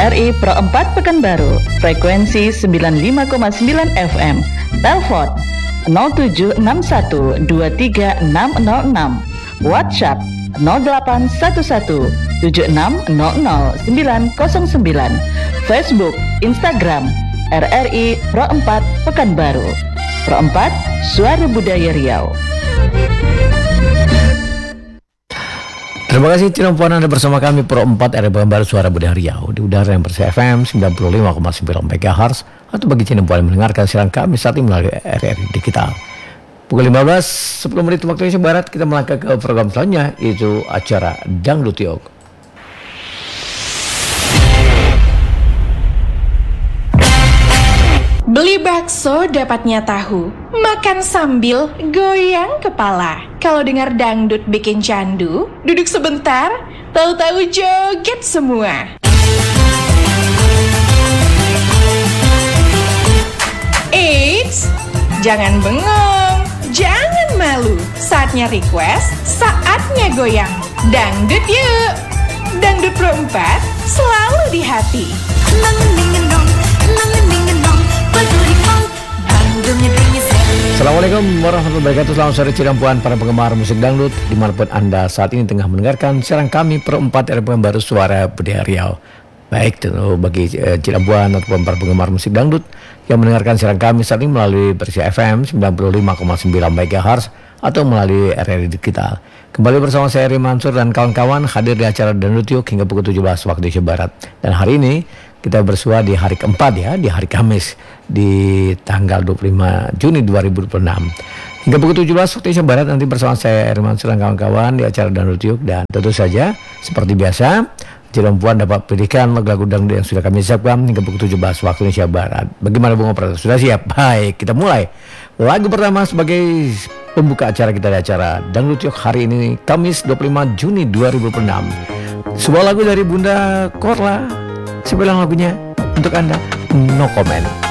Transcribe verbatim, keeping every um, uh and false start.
R I Pro empat Pekanbaru, frekuensi sembilan puluh lima koma sembilan F M. Telepon nol tujuh enam satu dua tiga enam nol enam. WhatsApp nol delapan satu satu tujuh enam nol nol sembilan nol sembilan. Facebook, Instagram R R I Pro empat Pekanbaru. Pro empat, Suara Budaya Riau. Terima kasih Cilempuan, Anda bersama kami Pro empat R R I Pekanbaru Suara Budaya Riau di udara yang bersih F M sembilan puluh lima koma sembilan MHz, atau bagi Cilempuan yang mendengarkan siaran kami saat ini melalui R R I Digital. Pukul lima belas sepuluh menit waktu Indonesia Barat, kita melangkah ke program selanjutnya, yaitu acara Dangdut Yok. Beli bakso dapatnya tahu, makan sambil goyang kepala. Kalau dengar dangdut bikin candu, duduk sebentar, tahu-tahu joget semua. Eits, jangan bengong, jangan malu. Saatnya request, saatnya goyang. Dangdut yuk. Dangdut Pro empat selalu di hati. Assalamualaikum warahmatullahi wabarakatuh. Selamat sore Cilempuan, para penggemar musik dangdut dimanapun Anda saat ini tengah mendengarkan siaran kami Pro empat R R I Pekanbaru Suara Budaya Riau. Baik, tentu bagi uh, Cilempuan ataupun para penggemar musik dangdut yang mendengarkan siaran kami saat ini melalui versi F M sembilan puluh lima koma sembilan MHz atau melalui R R I Digital. Kembali bersama saya Eri Mansur dan kawan-kawan hadir di acara Dangdut Yuk hingga pukul tujuh belas waktu Indonesia Barat. Dan hari ini kita bersua di hari keempat ya, di hari Kamis di tanggal dua puluh lima Juni dua ribu dua puluh enam. Hingga pukul tujuh belas waktu Indonesia Barat nanti bersama saya Eri Mansur dan kawan-kawan di acara Dangdut Yuk. Dan tentu saja seperti biasa Cilempuan dapat pilihkan lagu-lagu dangdut yang sudah kami siapkan hingga pukul tujuh belas waktu Indonesia Barat. Bagaimana Bung Operator? Sudah siap? Baik, kita mulai. Lagu pertama sebagai pembuka acara kita di acara Dangdut Yuk hari ini Kamis dua puluh lima Juni dua ribu dua puluh enam. Sebuah lagu dari Bunda Korla. Sebelah lagunya untuk Anda, No Comment.